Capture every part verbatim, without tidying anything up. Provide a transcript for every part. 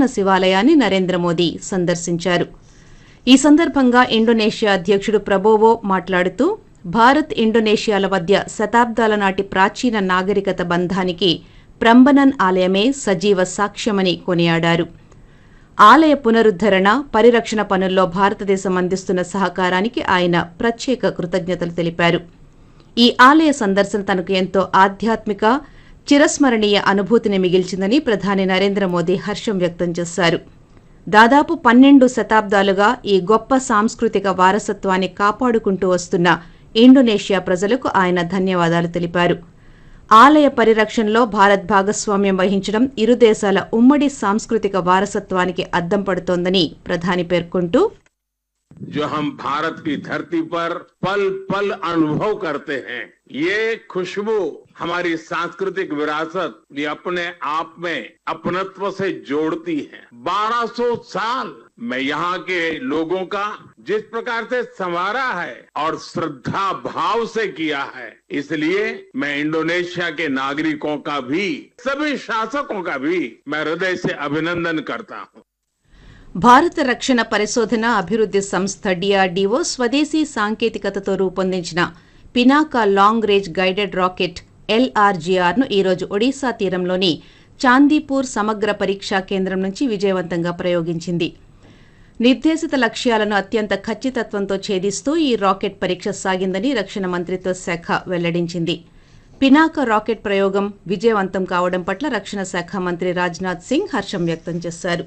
ప్రధాన శివాలయాన్ని నరేంద్ర మోదీ సందర్శించారు. ఈ సందర్భంగా ఇండోనేషియా అధ్యక్షుడు ప్రబోవో మాట్లాడుతూ భారత్ ఇండోనేషియాల మధ్య శతాబ్దాల నాటి ప్రాచీన నాగరికత బంధానికి ప్రంబనన్ ఆలయమే సజీవ సాక్ష్యమని కొనియాడారు. ఆలయ పునరుద్ధరణ, పరిరక్షణ పనుల్లో భారతదేశం అందిస్తున్న సహకారానికి ఆయన ప్రత్యేక కృతజ్ఞతలు తెలిపారు. ఈ ఆలయ సందర్శన తనకు ఎంతో ఆధ్యాత్మిక, చిరస్మరణీయ అనుభూతిని మిగిల్చిందని ప్రధాని నరేంద్ర మోదీ హర్షం వ్యక్తం చేశారు. దాదాపు పన్నెండు శతాబ్దాలుగా ఈ గొప్ప సాంస్కృతిక వారసత్వాన్ని కాపాడుకుంటూ వస్తున్న ఇండోనేషియా ప్రజలకు ఆయన ధన్యవాదాలు తెలిపారు. ఆలయ పరిరక్షణలో భారత్ భాగస్వామ్యం వహించడం ఇరు దేశాల ఉమ్మడి సాంస్కృతిక వారసత్వానికి అద్దం పడుతోందని ప్రధాని పేర్కొంటూ जो हम भारत की धरती पर पल पल अनुभव करते हैं, ये खुशबू हमारी सांस्कृतिक विरासत ये अपने आप में अपनत्व से जोड़ती है. बारह सौ साल मैं यहाँ के लोगों का जिस प्रकार से संवारा है और श्रद्धा भाव से किया है, इसलिए मैं इंडोनेशिया के नागरिकों का भी, सभी शासकों का भी मैं हृदय से अभिनंदन करता हूँ. భారత రక్షణ పరిశోధన అభివృద్ది సంస్థ డీఆర్డీఓ స్వదేశీ సాంకేతికతతో రూపొందించిన Pinaka long range guided rocket ఎల్ఆర్జీఆర్ ను ఈరోజు ఒడిశా తీరంలోని చాందీపూర్ సమగ్ర పరీక్షా కేంద్రం నుంచి విజయవంతంగా ప్రయోగించింది. నిర్దేశిత లక్ష్యాలను అత్యంత ఖచ్చితత్వంతో ఛేదిస్తూ ఈ రాకెట్ పరీక్ష సాగిందని రక్షణ మంత్రిత్వ శాఖ వెల్లడించింది. పినాకా రాకెట్ ప్రయోగం విజయవంతం కావడం పట్ల రక్షణ శాఖ మంత్రి రాజ్నాథ్ సింగ్ హర్షం వ్యక్తం చేశారు.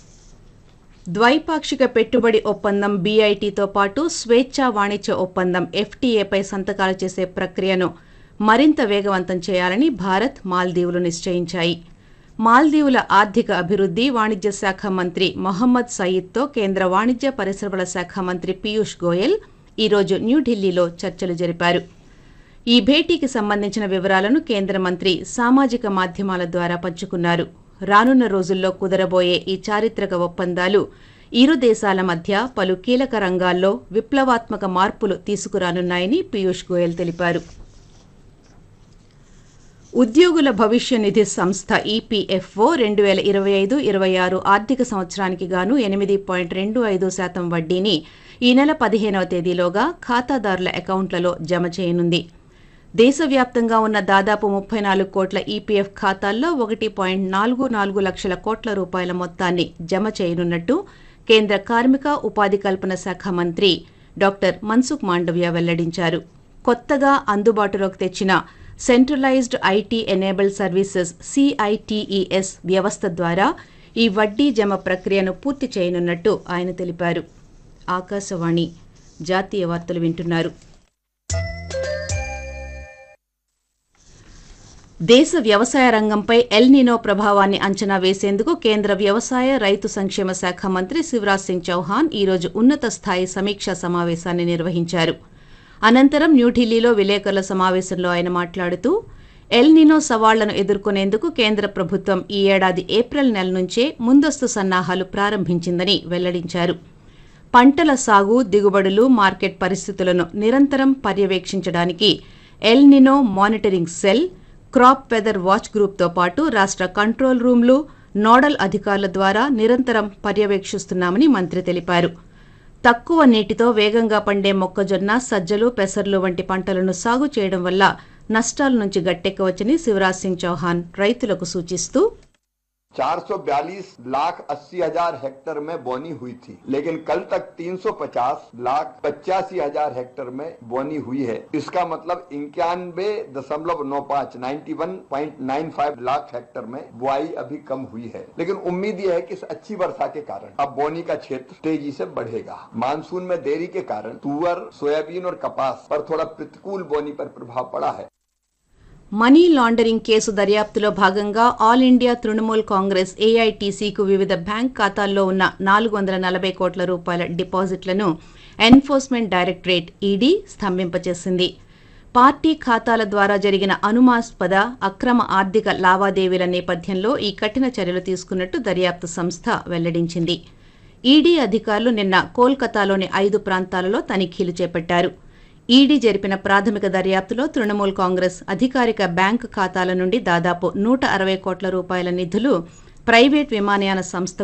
ద్వైపాక్షిక పెట్టుబడి ఒప్పందం బీఐటీతో పాటు స్వేచ్ఛా వాణిజ్య ఒప్పందం ఎఫ్టీఏపై సంతకాలు చేసే ప్రక్రియను మరింత వేగవంతం చేయాలని భారత్, మాల్దీవులు నిశ్చయించాయి. మాల్దీవుల ఆర్థిక అభివృద్ది, వాణిజ్య శాఖ మంత్రి మొహమ్మద్ సయీద్తో కేంద్ర వాణిజ్య పరిశ్రమల శాఖ మంత్రి పీయూష్ గోయల్ ఈరోజు న్యూఢిల్లీలో చర్చలు జరిపారు. ఈ భేటీకి సంబంధించిన వివరాలను కేంద్ర మంత్రి సామాజిక మాధ్యమాల ద్వారా పంచుకున్నారు. రానున్న రోజుల్లో కుదరబోయే ఈ చారిత్రక ఒప్పందాలు ఇరు దేశాల మధ్య పలు కీలక రంగాల్లో విప్లవాత్మక మార్పులు తీసుకురానున్నాయని పీయూష్ గోయల్ తెలిపారు. ఉద్యోగుల భవిష్య నిధి సంస్థ ఈపీఎఫ్ఓ రెండు వేల ఇరవై ఐదు ఇరవై ఆరు ఆర్థిక సంవత్సరానికి గాను ఎనిమిది పాయింట్ రెండు ఐదు శాతం వడ్డీని ఈ నెల పదిహేనవ తేదీలోగా ఖాతాదారుల అకౌంట్లలో జమ చేయనుంది. దేశవ్యాప్తంగా ఉన్న దాదాపు ముప్పై నాలుగు కోట్ల ఈపీఎఫ్ ఖాతాల్లో ఒకటి పాయింట్ నాలుగు నాలుగు లక్షల కోట్ల రూపాయల మొత్తాన్ని జమ చేయనున్నట్టు కేంద్ర కార్మిక, ఉపాధి కల్పన శాఖ మంత్రి డాక్టర్ మన్సుఖ్ మాండవ్య వెల్లడించారు. కొత్తగా అందుబాటులోకి తెచ్చిన సెంట్రలైజ్డ్ ఐటీ ఎనేబుల్డ్ సర్వీసెస్ సీఐటీఈఎస్ వ్యవస్థ ద్వారా ఈ వడ్డీ జమ ప్రక్రియను పూర్తి చేయనున్నట్టు ఆయన తెలిపారు. ఆకాశవాణి జాతీయ వార్తలు వింటున్నారు. దేశ వ్యవసాయ రంగంపై ఎల్ నినో ప్రభావాన్ని అంచనా వేసేందుకు కేంద్ర వ్యవసాయ, రైతు సంక్షేమ శాఖ మంత్రి శివరాజ్ సింగ్ చౌహాన్ ఈరోజు ఉన్నత స్థాయి సమీక్షా సమావేశాన్ని నిర్వహించారు. అనంతరం న్యూఢిల్లీలో విలేకరుల సమావేశంలో ఆయన మాట్లాడుతూ ఎల్ నినో సవాళ్లను ఎదుర్కొనేందుకు కేంద్ర ప్రభుత్వం ఈ ఏడాది ఏప్రిల్ నెల నుంచే ముందస్తు సన్నాహాలు ప్రారంభించిందని వెల్లడించారు. పంటల సాగు, దిగుబడులు, మార్కెట్ పరిస్థితులను నిరంతరం పర్యవేక్షించడానికి El Nino monitoring cell, crop weather watch గ్రూప్తో పాటు రాష్ట్ర కంట్రోల్ రూమ్లు, నోడల్ అధికారుల ద్వారా నిరంతరం పర్యవేక్షిస్తున్నామని మంత్రి తెలిపారు. తక్కువ నీటితో వేగంగా పండే మొక్కజొన్న, సజ్జలు, పెసర్లు వంటి పంటలను సాగు చేయడం వల్ల నష్టాల నుంచి గట్టెక్కవచ్చని శివరాజ్ సింగ్ చౌహాన్ రైతులకు సూచిస్తూ चार सौ बयालीस लाख अस्सी हजार हेक्टेयर में बोनी हुई थी, लेकिन कल तक तीन सौ पचास लाख पचासी हजार हेक्टेयर में बोनी हुई है. इसका मतलब इक्यानवे दशमलव नौ पाँच ninety one point nine five lakh hectare में बुआई अभी कम हुई है. लेकिन उम्मीद यह है कि इस अच्छी वर्षा के कारण अब बोनी का क्षेत्र तेजी से बढ़ेगा. मानसून में देरी के कारण तुअर, सोयाबीन और कपास पर थोड़ा प्रतिकूल बोनी पर प्रभाव पड़ा है. మనీ లాండరింగ్ కేసు దర్యాప్తులో భాగంగా ఆల్ ఇండియా తృణమూల్ కాంగ్రెస్ ఏఐటీసీకు వివిధ బ్యాంక్ ఖాతాల్లో ఉన్న నాలుగు వందల నలభై కోట్ల రూపాయల డిపాజిట్లను ఎన్ఫోర్స్మెంట్ డైరెక్టరేట్ ఈడీ స్తంభింపచేసింది. పార్టీ ఖాతాల ద్వారా జరిగిన అనుమానాస్పద అక్రమ ఆర్థిక లావాదేవీల నేపథ్యంలో ఈ కఠిన చర్యలు తీసుకున్నట్టు దర్యాప్తు సంస్థ వెల్లడించింది. ఈడీ అధికారులు నిన్న కోల్కతాలోని ఐదు ప్రాంతాలలో తనిఖీలు చేపట్టారు. ఈడీ జరిపిన ప్రాథమిక దర్యాప్తులో తృణమూల్ కాంగ్రెస్ అధికారిక బ్యాంకు ఖాతాల నుండి దాదాపు నూట అరవై కోట్ల రూపాయల నిధులు ప్రైవేట్ విమానయాన సంస్థ